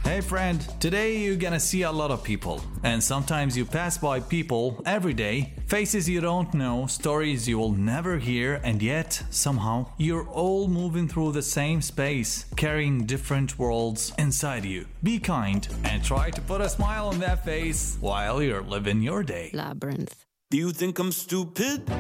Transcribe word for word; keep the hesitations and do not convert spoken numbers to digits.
Hey friend, today you're gonna see a lot of people. And sometimes you pass by people every day, faces you don't know, stories you will never hear, and yet, somehow, you're all moving through the same space, carrying different worlds inside you. Be kind and try to put a smile on that face while you're living your day. Labyrinth. Do you think I'm stupid?